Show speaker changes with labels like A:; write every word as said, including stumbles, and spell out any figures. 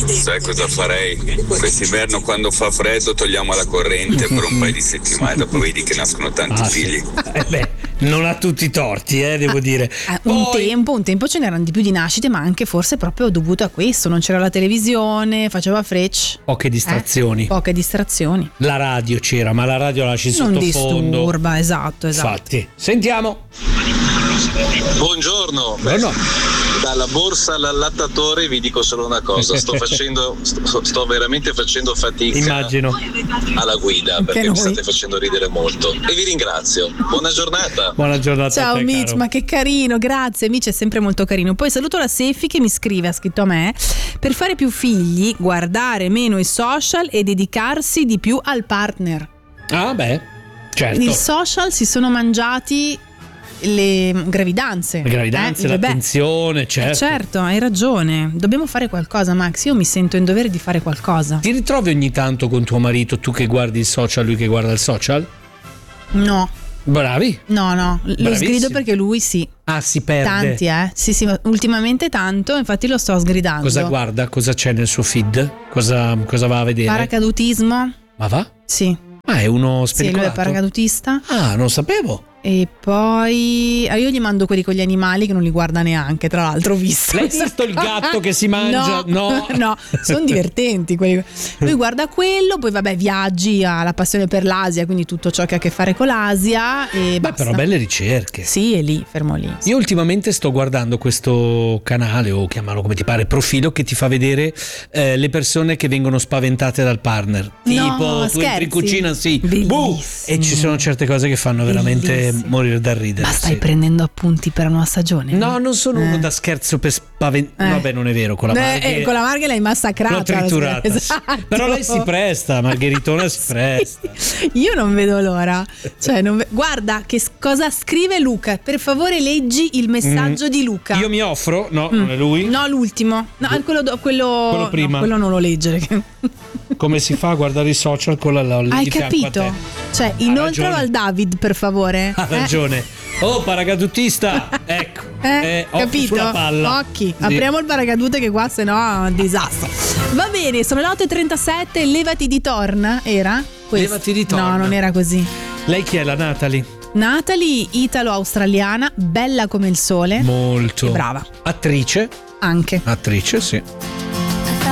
A: sai cosa farei? Quest'inverno quando fa freddo togliamo la corrente per un paio di settimane, dopo vedi che nascono tanti
B: ah,
A: figli.
B: Eh beh, non ha tutti i torti, eh, devo dire.
C: Eh, un
B: Poi...
C: tempo, un tempo ce n'erano di più di nascite, ma anche forse proprio dovuto a questo. Non c'era la televisione, faceva frecce.
B: Poche distrazioni.
C: Eh? Poche distrazioni.
B: La radio c'era, ma la radio la lasci
C: non
B: sottofondo.
C: disturba, esatto, esatto.
B: Infatti, sentiamo.
A: Buongiorno.
B: Buongiorno.
A: Dalla borsa all'allattatore vi dico solo una cosa, sto facendo sto, sto veramente facendo fatica
B: Immagino.
A: alla guida perché
C: Anche
A: mi
C: noi.
A: state facendo ridere molto e vi ringrazio. Buona giornata.
B: Buona giornata.
C: Ciao
B: a te,
C: Mitch,
B: caro.
C: ma che carino, grazie. Mitch è sempre molto carino. Poi saluto la Seffi che mi scrive, ha scritto a me: per fare più figli, guardare meno i social e dedicarsi di più al partner.
B: Ah, beh, certo.
C: I social si sono mangiati le gravidanze.
B: Le gravidanze,
C: eh,
B: l'attenzione, certo.
C: Eh, certo, hai ragione. Dobbiamo fare qualcosa, Max. Io mi sento in dovere di fare qualcosa.
B: Ti ritrovi ogni tanto con tuo marito, tu che guardi il social, lui che guarda il social?
C: No,
B: Bravi.
C: no, no. Lo
B: Bravissimo.
C: sgrido perché lui sì.
B: Ah, si perde.
C: Tanti, eh. Sì, sì, ultimamente tanto, infatti lo sto sgridando.
B: Cosa guarda? Cosa c'è nel suo feed? Cosa, cosa va a vedere?
C: Paracadutismo?
B: Ma va?
C: Sì.
B: Ah, è uno
C: Sì, lui è
B: spericolato?
C: paracadutista.
B: Ah, non sapevo.
C: E poi ah, io gli mando quelli con gli animali che non li guarda neanche, tra l'altro ho visto.
B: L'hai visto il gatto che si mangia?
C: No,
B: No,
C: no, sono divertenti quelli. Lui guarda quello, poi vabbè viaggi, ha la passione per l'Asia, quindi tutto ciò che ha a che fare con l'Asia e
B: Beh,
C: basta.
B: però belle ricerche.
C: Sì, è lì, fermo lì.
B: Io ultimamente sto guardando questo canale, o chiamarlo come ti pare, profilo che ti fa vedere eh, le persone che vengono spaventate dal partner. Tipo,
C: No,
B: tu entri in
C: scherzi?
B: cucina, sì,
C: Bellissimo.
B: buh, e ci sono certe cose che fanno veramente
C: Bellissimo.
B: morire dal ridere.
C: Ma stai
B: sì.
C: prendendo appunti per la nuova stagione?
B: No, non sono
C: Eh.
B: uno da scherzo per spaventare.
C: Eh.
B: Vabbè, non è vero, con la
C: Eh,
B: Marghe-
C: eh, con la Marghe l'hai massacrata.
B: l'ho triturata.
C: Esatto.
B: Però lei si presta, Margheritona si presta.
C: Io non vedo l'ora. Cioè, non ve- guarda che s- cosa scrive Luca. Per favore leggi il messaggio
B: Mm,
C: di Luca.
B: Io mi offro, no,
C: Mm.
B: non è lui.
C: No, l'ultimo. No, quello, do- quello,
B: Quello prima.
C: no, quello non lo leggere.
B: Come si fa a guardare i social con la, la
C: Hai
B: di fianco a
C: capito?
B: te?
C: Cioè, inoltralo
B: ragione.
C: al David, per favore.
B: Ha
C: Eh?
B: ragione. Oh, paracadutista! Ecco.
C: Eh,
B: occhi
C: capito?
B: sulla palla.
C: Occhi.
B: Sì.
C: Apriamo il paracadute che qua sennò è un disastro. Va bene, sono le otto e trentasette. Levati di torna, era? Questo.
B: Levati di torna.
C: No, non era così.
B: Lei chi è? La Natalie?
C: Natalie, italo-australiana, bella come il sole.
B: Molto.
C: E brava.
B: Attrice.
C: Anche.
B: Attrice, sì.